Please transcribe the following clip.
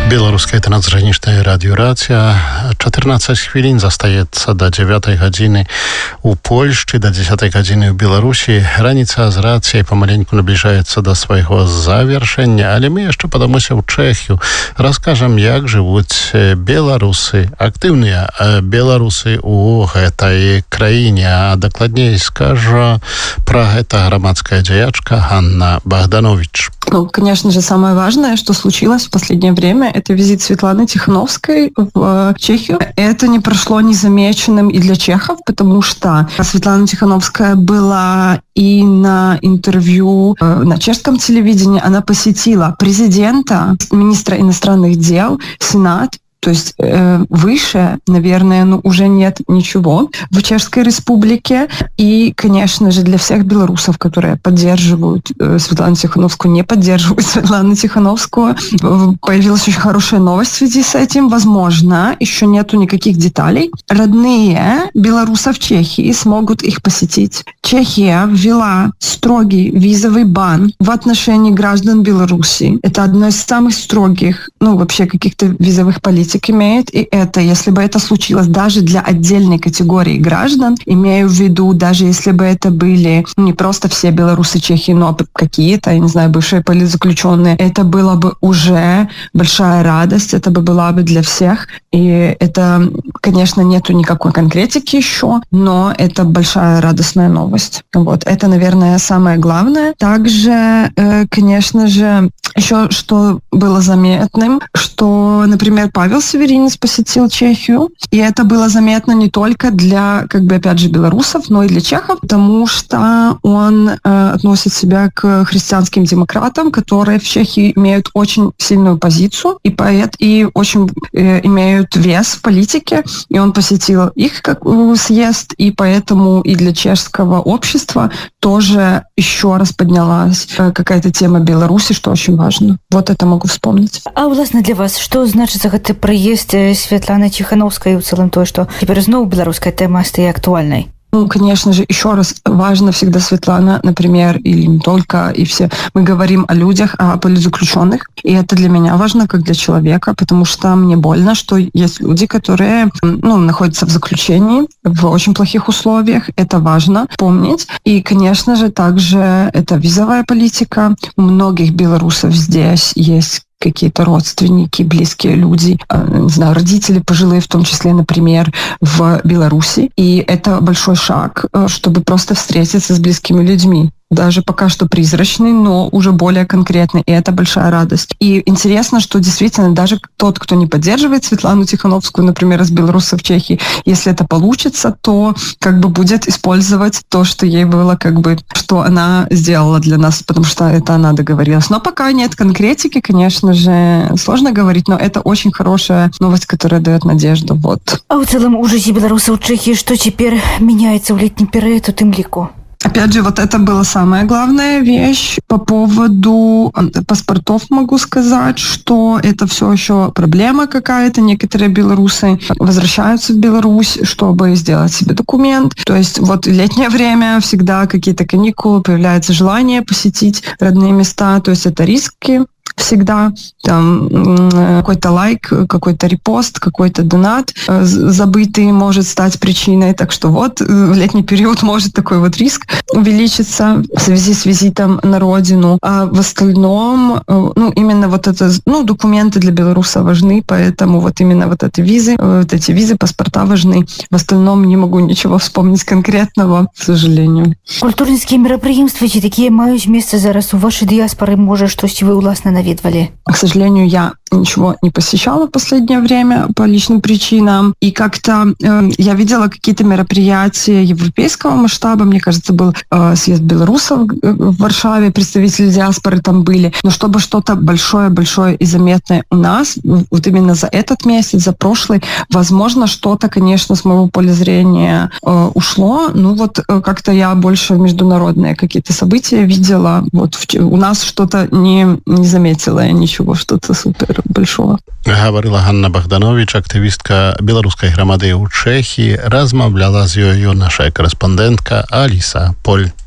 Белорусская трансграничная радиорация. 14 хвилин застаецца до 9 гадзіны у Польшчы, до 10 гадзіны ў Беларусі. Раніца з рацыяй помаленьку набліжаецца до свайго завяршэння, але мы яшчэ падамося ў Чэхію. Раскажам, як жывуць беларусы, актыўныя беларусы ў гэтай краіне. А дакладней скажа пра гэта грамадская дзеячка Ганна Богданович. Ну, конечно же, самое важное, что случилось в последнее время, это визит Светланы Тихановской в Чехию. Это не прошло незамеченным и для чехов, потому что Светлана Тихановская была и на интервью на чешском телевидении. Она посетила президента, министра иностранных дел, Сенат. То есть выше, наверное, уже нет ничего в Чешской Республике. И, конечно же, для всех белорусов, которые поддерживают Светлану Тихановскую, не поддерживают Светлану Тихановскую, появилась очень хорошая новость в связи с этим. Возможно, еще нету никаких деталей. Родные белорусов Чехии смогут их посетить. Чехия ввела строгий визовый бан в отношении граждан Беларуси. Это одно из самых строгих, вообще каких-то визовых политик имеет, и это, если бы это случилось даже для отдельной категории граждан, имею в виду, даже если бы это были не просто все белорусы Чехии, но какие-то, я не знаю, бывшие политзаключенные, это было бы уже большая радость, это бы была бы для всех, и это, конечно, нету никакой конкретики еще, но это большая радостная новость. Вот, это, наверное, самое главное. Также, конечно же, еще что было заметным, что, например, Павел Северинец посетил Чехию, и это было заметно не только для, опять же, белорусов, но и для чехов, потому что он относит себя к христианским демократам, которые в Чехии имеют очень сильную позицию и очень имеют вес в политике, и он посетил их как съезд, и поэтому и для чешского общества тоже еще раз поднялась какая-то тема Беларуси, что очень важно. Вот это могу вспомнить. А власне для вас, что значит гэты прыезд Светланы Тихановской в целом то, что теперь снова белорусская тема стает актуальной? Конечно же, еще раз, важно всегда Светлана, например, или не только, и все. Мы говорим о людях, о политзаключенных, и это для меня важно, как для человека, потому что мне больно, что есть люди, которые, находятся в заключении в очень плохих условиях. Это важно помнить. И, конечно же, также это визовая политика. У многих белорусов здесь есть какие-то родственники, близкие люди, не знаю, родители пожилые, в том числе, например, в Беларуси. И это большой шаг, чтобы просто встретиться с близкими людьми. Даже пока что призрачный, но уже более конкретный, и это большая радость. И интересно, что действительно даже тот, кто не поддерживает Светлану Тихановскую, например, из белорусов в Чехии, если это получится, то будет использовать то, что ей было, что она сделала для нас, потому что это она договорилась. Но пока нет конкретики, конечно же, сложно говорить, но это очень хорошая новость, которая дает надежду. Вот. А в целом у жизни белорусов в Чехии что теперь меняется в летний период у тем лику? Опять же, вот это была самая главная вещь. По поводу паспортов могу сказать, что это все еще проблема какая-то. Некоторые белорусы возвращаются в Беларусь, чтобы сделать себе документ. То есть вот в летнее время всегда какие-то каникулы, появляется желание посетить родные места. То есть это риски. Всегда там какой-то лайк, какой-то репост, какой-то донат забытый может стать причиной. Так что вот в летний период может такой вот риск увеличиться в связи с визитом на родину. А в остальном, именно вот это, документы для белорусов важны, поэтому вот именно вот эти визы, паспорта важны. В остальном не могу ничего вспомнить конкретного, к сожалению. Культурніцкія мерапрыемствы ці такія маюць месца зараз у вашай дыяспары, можа, штосьці вы ўласна наведвалі? К сожалению, я ничего не посещала в последнее время по личным причинам. И как-то я видела какие-то мероприятия европейского масштаба. Мне кажется, был съезд белорусов в Варшаве, представители диаспоры там были. Но чтобы что-то большое-большое и заметное у нас, вот именно за этот месяц, за прошлый, возможно, что-то, конечно, с моего поля зрения ушло. Как-то я больше международные какие-то события видела. Вот у нас что-то не заметила я ничего, что-то супер большого. Говорила Ганна Богданович, активістка беларускай грамады ў Чэхіі, размаўляла з ёю наша корэспандэнтка Аліса Поль.